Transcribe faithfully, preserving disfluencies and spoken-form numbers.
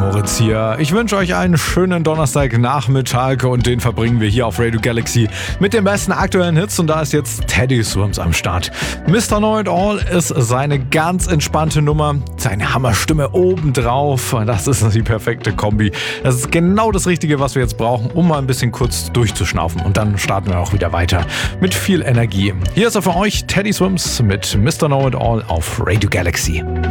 Moritz hier. Ich wünsche euch einen schönen Donnerstagnachmittag und den verbringen wir hier auf Radio Galaxy mit den besten aktuellen Hits und da ist jetzt Teddy Swims am Start. Mister Know It All ist seine ganz entspannte Nummer, seine Hammerstimme obendrauf. Das ist die perfekte Kombi. Das ist genau das Richtige, was wir jetzt brauchen, um mal ein bisschen kurz durchzuschnaufen und dann starten wir auch wieder weiter mit viel Energie. Hier ist er für euch, Teddy Swims mit Mister Know It All auf Radio Galaxy.